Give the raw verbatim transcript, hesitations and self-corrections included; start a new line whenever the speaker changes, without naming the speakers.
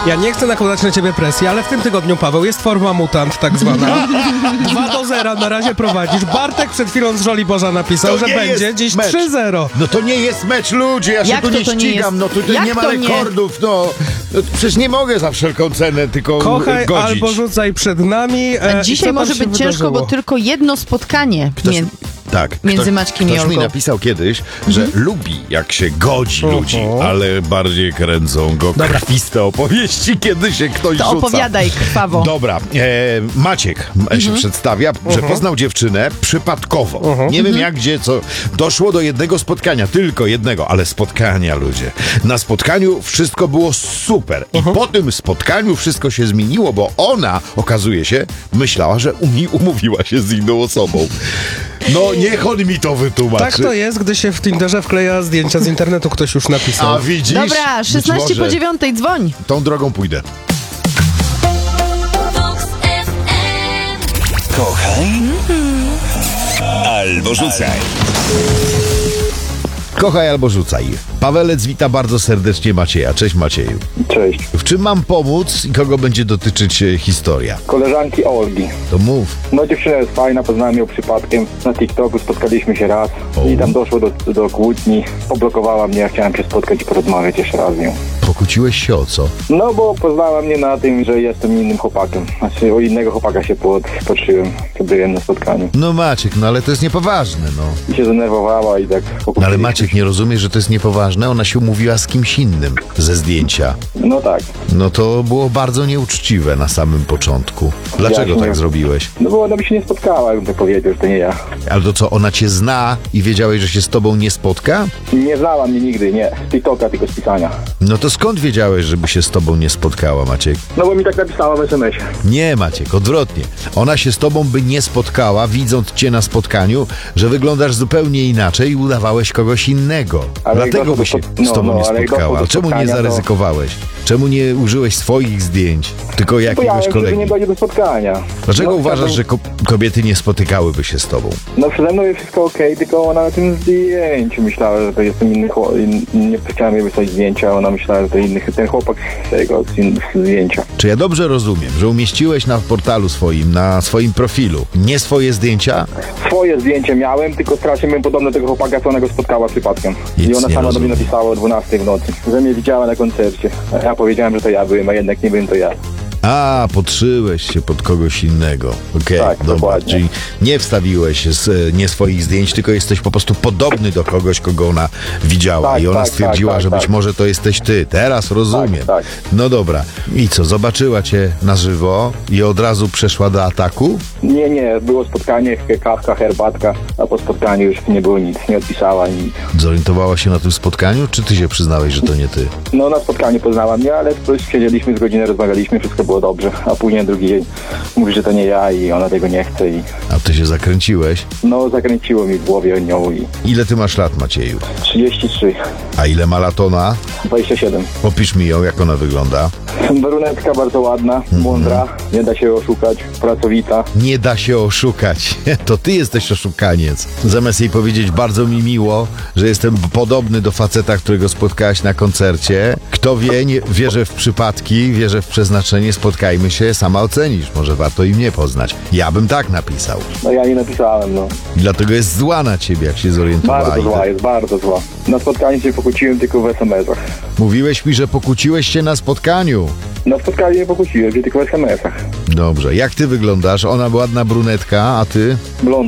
Ja nie chcę nakładać na ciebie presji, ale w tym tygodniu, Paweł, jest forma mutant tak zwana. dwa do zera na razie prowadzisz. Bartek przed chwilą z Żoliborza napisał,
To
że
nie
będzie
jest
dziś
mecz.
trzy zero.
No to nie jest mecz, ludzie, ja się
Jak
tu
to
nie
to nie
ścigam,
jest?
no tutaj
Jak
nie ma
to nie?
rekordów, no. No przecież nie mogę za wszelką cenę tylko
Kochaj
godzić.
albo rzucaj przed nami. E,
A dzisiaj
co tam
może
się
być ciężko,
wydarzyło?
bo tylko jedno spotkanie.
Ktoś,
Mię...
tak,
między
ktoś,
Maćkiem i
ktoś mi
Olgą.
napisał kiedyś, że lubi, jak się godzi
Oho.
ludzi, ale bardziej kręcą go
Dobra.
krwiste opowieści, kiedy się ktoś
To
rzuca.
opowiadaj krwawo.
Dobra, e, Maciek e, się przedstawia, że poznał dziewczynę przypadkowo. Nie wiem jak, gdzie, co. Doszło do jednego spotkania, tylko jednego, ale spotkania, ludzie. Na spotkaniu wszystko było super. I po tym spotkaniu wszystko się zmieniło, bo ona, okazuje się, myślała, że umi- umówiła się z inną osobą. No, niech on mi to wytłumaczy.
Tak to jest, gdy się w Tinderze wkleja zdjęcia z internetu, ktoś już napisał.
A widzisz?
Dobra,
Być
szesnaście
może
po dziewiątej, dzwoń.
Tą drogą pójdę.
Kochaj albo rzucaj.
Kochaj albo rzucaj. Pawelec wita bardzo serdecznie Macieja. Cześć Macieju.
Cześć.
W czym mam pomóc i kogo będzie dotyczyć e, historia?
Koleżanki Olgi.
To mów.
No dziewczyna jest fajna, poznałem ją przypadkiem. Na TikToku spotkaliśmy się raz
O.
i tam doszło do, do kłótni. Poblokowała mnie, ja chciałem się spotkać i porozmawiać jeszcze raz z nią.
Pokłóciłeś się o co?
No bo poznała mnie na tym, że jestem innym chłopakiem. Znaczy o innego chłopaka się pod, podszyłem, co byłem na spotkaniu.
No Maciek, no ale to jest niepoważne, no.
I się zdenerwowała i tak
No ale
pokłóciliśmy
Maciek,
się.
nie rozumiesz, że to jest niepoważne? Ona się umówiła z kimś innym ze zdjęcia.
No tak.
No to było bardzo nieuczciwe na samym początku. Dlaczego
Jaśnie.
tak zrobiłeś?
No bo ona by się nie spotkała, jakbym to powiedział, że to nie ja.
Ale to co, ona cię zna i wiedziałeś, że się z tobą nie spotka?
Nie znała mnie nigdy, nie. Z TikToka, tylko z pisania.
No to skąd wiedziałeś, żeby się z tobą nie spotkała, Maciek?
No bo mi tak napisała w es em esie.
Nie, Maciek, odwrotnie. Ona się z tobą by nie spotkała, widząc cię na spotkaniu, że wyglądasz zupełnie inaczej i udawałeś kogoś innego.
Ale jak
Dlatego
doszło
by
do
się
spot-
z
no,
tobą
no,
nie
ale jak
spotkała.
doszło do
Czemu nie
spotkania, to-
zaryzykowałeś? Czemu nie użyłeś swoich zdjęć, tylko
Bojałem
jakiegoś
się, że
kolegi?
nie dojdzie do spotkania.
Dlaczego
no,
uważasz,
chciałbym-
że ko- kobiety nie spotykałyby się z tobą?
No przede mną jest wszystko okej, tylko ona na tym zdjęciu myślała, że to jestem inny chłopak. Nie chciałem jej wysłać zdjęcia, a ona myślała, że to inny, ten chłopak z tego z in- z zdjęcia.
Czy ja dobrze rozumiem, że umieściłeś na portalu swoim, na swoim profilu nie swoje zdjęcia?
Swoje zdjęcie miałem, tylko strasznie byłem podobny do tego chłopaka, co ona go spotkała przypadkiem.
Nic
I ona
nie
sama do
rozumiem.
mnie napisała o dwunastej w nocy, że mnie widziała na koncercie. A ja powiedziałem, że to ja byłem, a jednak nie byłem to ja.
A, podszyłeś się pod kogoś innego. Okej,
Tak,
dobra.
dokładnie.
Czyli nie wstawiłeś z, e, nie swoich zdjęć, tylko jesteś po prostu podobny do kogoś, kogo ona widziała.
Tak,
I ona
tak,
stwierdziła,
tak, tak,
że być
tak.
może to jesteś ty. Teraz rozumiem.
Tak, tak.
No dobra. I co, zobaczyła cię na żywo i od razu przeszła do ataku?
Nie, nie, było spotkanie, kawka, herbatka, a po spotkaniu już nie było nic, nie odpisała nic.
Zorientowała się na tym spotkaniu, czy ty się przyznałeś, że to nie ty?
No na spotkaniu poznała mnie, ale siedzieliśmy z godzinę, rozmawialiśmy, wszystko było dobrze, a później drugi dzień mówi, że to nie ja i ona tego nie chce i
A ty się zakręciłeś?
no zakręciło mi w głowie nią i
Ile ty masz lat, Macieju?
trzydzieści trzy,
A ile ma latona?
dwadzieścia siedem.
Opisz mi ją, jak ona wygląda.
Brunetka bardzo ładna, mądra, nie da się oszukać, pracowita.
Nie da się oszukać. To ty jesteś oszukaniec. Zamiast jej powiedzieć, bardzo mi miło, że jestem podobny do faceta, którego spotkałaś na koncercie. Kto wie, nie, wierzę w przypadki, wierzę w przeznaczenie, spotkajmy się, sama ocenisz. Może warto i mnie poznać. Ja bym tak napisał.
No ja nie napisałem, no.
I dlatego jest zła na ciebie, jak się zorientowała.
Bardzo
I
zła
tak-
jest, bardzo zła. Na spotkaniu się pokłóciłem tylko w es em esach.
Mówiłeś mi, że pokłóciłeś się na spotkaniu.
Na spotkaniu nie pokłóciłem się tylko w es em esach.
Dobrze. Jak ty wyglądasz? Ona ładna brunetka, a ty?
Blond.